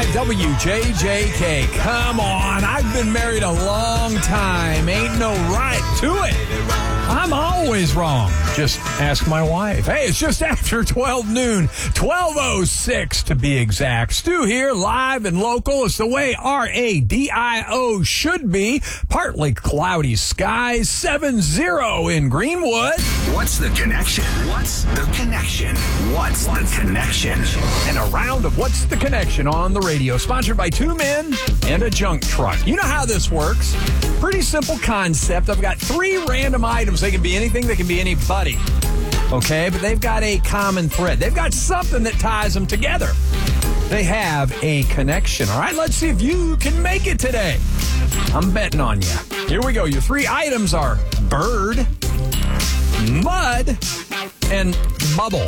WJJK. Come on, I've been married a long time. Ain't no right to it. I'm always wrong. Just ask my wife. Hey, it's just after 12 noon, 12:06 to be exact. Stu here, live and local. It's the way RADIO should be. Partly cloudy skies, 7-0 in Greenwood. What's the connection? What's the connection? What's the connection? And a round of What's the Connection on the radio, sponsored by Two Men and a Junk Truck. You know how this works. Pretty simple concept. I've got 3 random items. They can be anything. They can be anybody. Okay, but they've got a common thread. They've got something that ties them together. They have a connection. All right, let's see if you can make it today. I'm betting on you. Here we go. Your 3 items are bird, mud, and bubble.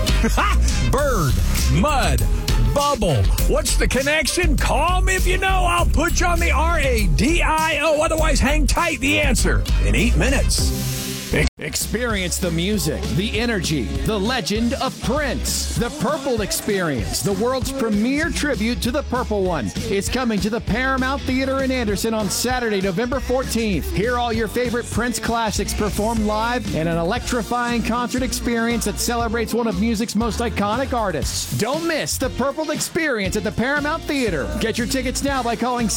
Bird, mud, bubble. What's the connection? Call me if you know. I'll put you on the RADIO. Otherwise, hang tight. The answer in 8 minutes. Experience the music, the energy, the legend of Prince. The Purple Experience, the world's premier tribute to the Purple One, is coming to the Paramount Theater in Anderson on Saturday, November 14th. Hear all your favorite Prince classics performed live in an electrifying concert experience that celebrates one of music's most iconic artists. Don't miss the Purple Experience at the Paramount Theater. Get your tickets now by calling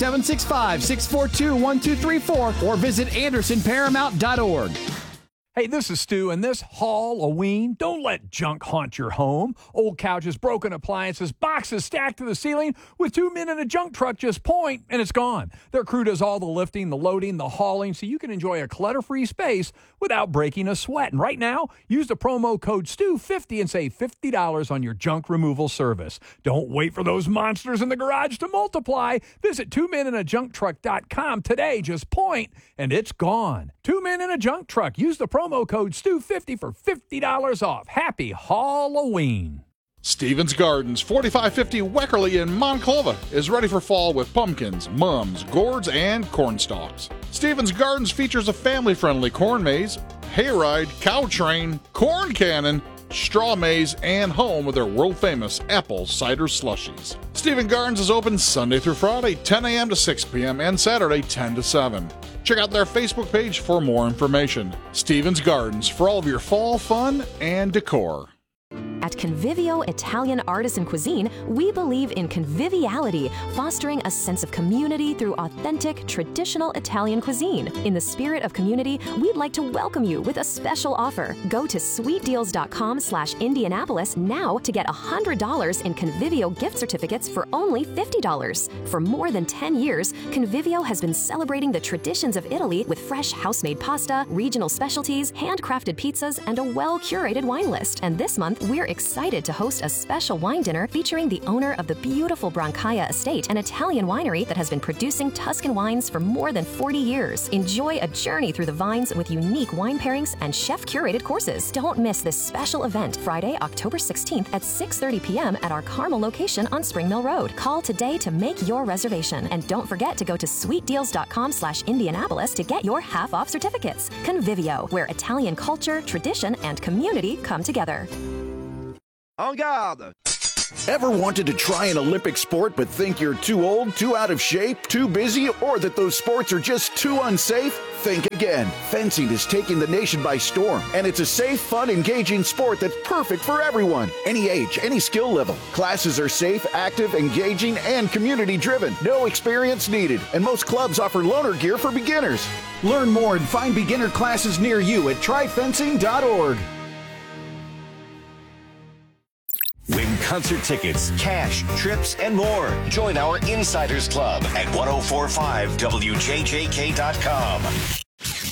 765-642-1234 or visit AndersonParamount.org. Hey, this is Stu, and this Halloween, don't let junk haunt your home. Old couches, broken appliances, boxes stacked to the ceiling. With 2 men in a junk truck, just point, and it's gone. Their crew does all the lifting, the loading, the hauling, so you can enjoy a clutter-free space without breaking a sweat. And right now, use the promo code STU50 and save $50 on your junk removal service. Don't wait for those monsters in the garage to multiply. Visit twomeninajunktruck.com today. Just point, and it's gone. 2 Men in a Junk Truck. Use the promo code STU50 for $50 off. Happy Halloween. Stevens Gardens, 4550 Weckerly in Monclova, is ready for fall with pumpkins, mums, gourds, and corn stalks. Stevens Gardens features a family-friendly corn maze, hayride, cow train, corn cannon, straw maze, and home with their world-famous apple cider slushies. Stevens Gardens is open Sunday through Friday, 10 a.m. to 6 p.m., and Saturday, 10 to 7. Check out their Facebook page for more information. Stevens Gardens, for all of your fall fun and decor. At Convivio Italian Artisan Cuisine, we believe in conviviality, fostering a sense of community through authentic, traditional Italian cuisine. In the spirit of community, we'd like to welcome you with a special offer. Go to sweetdeals.com/Indianapolis now to get $100 in Convivio gift certificates for only $50. For more than 10 years, Convivio has been celebrating the traditions of Italy with fresh house-made pasta, regional specialties, handcrafted pizzas, and a well-curated wine list. And this month, we're excited to host a special wine dinner featuring the owner of the beautiful Brancaia Estate, an Italian winery that has been producing Tuscan wines for more than 40 years. Enjoy a journey through the vines with unique wine pairings and chef-curated courses. Don't miss this special event, Friday, October 16th at 6:30 p.m. at our Carmel location on Spring Mill Road. Call today to make your reservation. And don't forget to go to sweetdeals.com/Indianapolis to get your half-off certificates. Convivio, where Italian culture, tradition, and community come together. En garde! Ever wanted to try an Olympic sport but think you're too old, too out of shape, too busy, or that those sports are just too unsafe? Think again. Fencing is taking the nation by storm, and it's a safe, fun, engaging sport that's perfect for everyone. Any age, any skill level. Classes are safe, active, engaging, and community-driven. No experience needed, and most clubs offer loaner gear for beginners. Learn more and find beginner classes near you at tryfencing.org. Win concert tickets, cash, trips, and more. Join our Insiders Club at 1045WJJK.com.